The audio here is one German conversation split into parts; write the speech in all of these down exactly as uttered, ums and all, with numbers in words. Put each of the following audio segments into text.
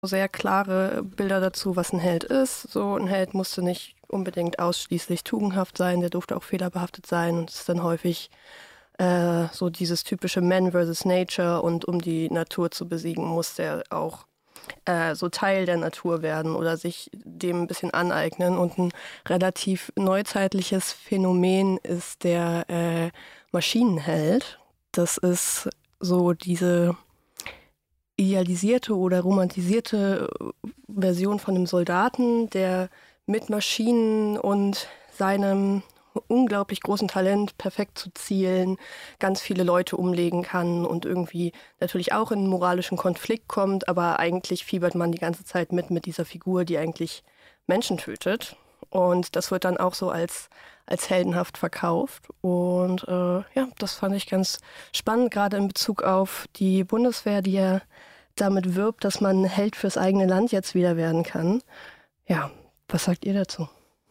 sehr klare Bilder dazu, was ein Held ist. So ein Held musste nicht unbedingt ausschließlich tugendhaft sein, der durfte auch fehlerbehaftet sein und es ist dann häufig äh, so dieses typische Man versus Nature und um die Natur zu besiegen, muss der auch äh, so Teil der Natur werden oder sich dem ein bisschen aneignen. Und ein relativ neuzeitliches Phänomen ist der äh, Maschinenheld. Das ist so diese idealisierte oder romantisierte Version von einem Soldaten, der mit Maschinen und seinem unglaublich großen Talent, perfekt zu zielen, ganz viele Leute umlegen kann und irgendwie natürlich auch in einen moralischen Konflikt kommt, aber eigentlich fiebert man die ganze Zeit mit mit dieser Figur, die eigentlich Menschen tötet. Und das wird dann auch so als, als heldenhaft verkauft. Und äh, ja, das fand ich ganz spannend, gerade in Bezug auf die Bundeswehr, die ja damit wirbt, dass man Held fürs eigene Land jetzt wieder werden kann. Ja, was sagt ihr dazu?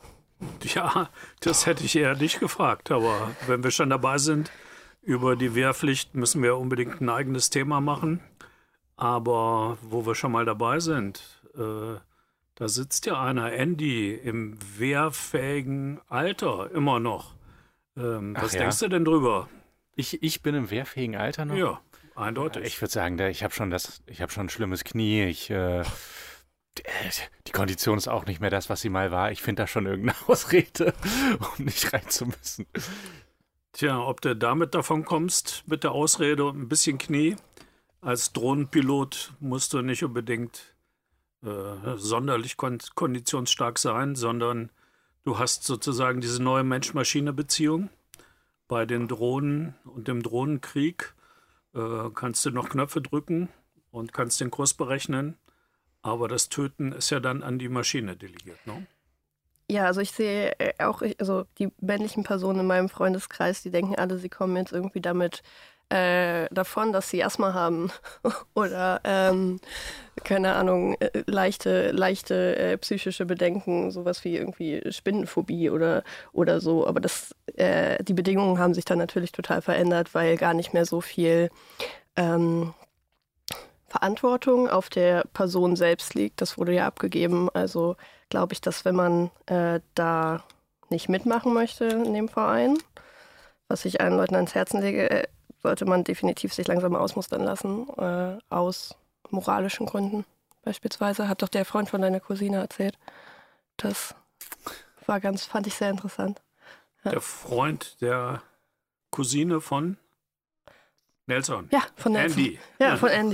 Ja, das hätte ich eher nicht gefragt. Aber wenn wir schon dabei sind, über die Wehrpflicht müssen wir unbedingt ein eigenes Thema machen. Aber wo wir schon mal dabei sind, äh, da sitzt ja einer, Andy, im wehrfähigen Alter immer noch. Ähm, was ja. denkst du denn drüber? Ich, ich bin im wehrfähigen Alter noch? Ja, eindeutig. Ja, ich würde sagen, da, ich habe schon das, ich habe schon ein schlimmes Knie. Ich, äh, die Kondition ist auch nicht mehr das, was sie mal war. Ich finde da schon irgendeine Ausrede, um nicht rein zu müssen. Tja, ob du damit davon kommst, mit der Ausrede und ein bisschen Knie. Als Drohnenpilot musst du nicht unbedingt äh, sonderlich kon- konditionsstark sein, sondern du hast sozusagen diese neue Mensch-Maschine-Beziehung. Bei den Drohnen und dem Drohnenkrieg äh, kannst du noch Knöpfe drücken und kannst den Kurs berechnen. Aber das Töten ist ja dann an die Maschine delegiert, ne? Ja, also ich sehe auch, also die männlichen Personen in meinem Freundeskreis, die denken alle, sie kommen jetzt irgendwie damit äh, davon, dass sie Asthma haben oder, ähm, keine Ahnung, äh, leichte, leichte äh, psychische Bedenken, sowas wie irgendwie Spinnenphobie oder, oder so. Aber das, äh, die Bedingungen haben sich dann natürlich total verändert, weil gar nicht mehr so viel ähm, Verantwortung auf der Person selbst liegt. Das wurde ja abgegeben. Also glaube ich, dass wenn man äh, da nicht mitmachen möchte in dem Verein, was ich allen Leuten ans Herzen lege, äh, sollte man definitiv sich langsam ausmustern lassen, äh, aus moralischen Gründen. Beispielsweise hat doch der Freund von deiner Cousine erzählt. Das war ganz, fand ich sehr interessant. Ja. Der Freund der Cousine von Nelson. Ja, von Nelson. Andy. Ja, von Andy.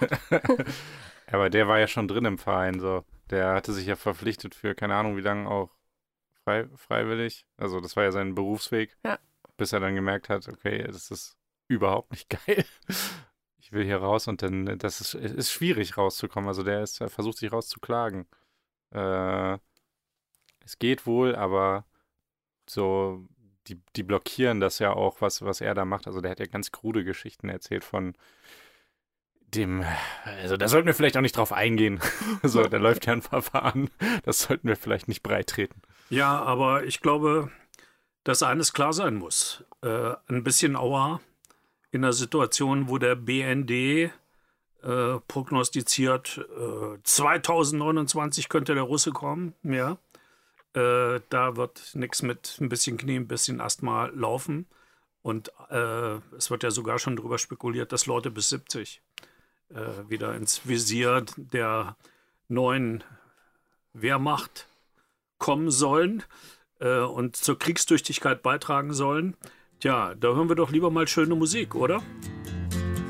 Aber der war ja schon drin im Verein, so. Der hatte sich ja verpflichtet für keine Ahnung wie lange auch frei, freiwillig. Also das war ja sein Berufsweg. Ja. Bis er dann gemerkt hat, okay, das ist überhaupt nicht geil. Ich will hier raus und dann, das ist, ist schwierig rauszukommen. Also der ist, versucht sich rauszuklagen. Äh, es geht wohl, aber so, die, die blockieren das ja auch, was, was er da macht. Also der hat ja ganz krude Geschichten erzählt von dem, also da sollten wir vielleicht auch nicht drauf eingehen. So, da läuft ja ein Verfahren. Das sollten wir vielleicht nicht breit treten. Ja, aber ich glaube, dass eines klar sein muss. Äh, ein bisschen Aua in einer Situation, wo der B N D äh, prognostiziert, äh, zweitausendneunundzwanzig könnte der Russe kommen. Ja. Äh, da wird nichts mit ein bisschen Knie, ein bisschen Asthma laufen. Und äh, es wird ja sogar schon darüber spekuliert, dass Leute bis siebzig äh, wieder ins Visier der neuen Wehrmacht kommen sollen äh, und zur Kriegstüchtigkeit beitragen sollen. Tja, da hören wir doch lieber mal schöne Musik, oder?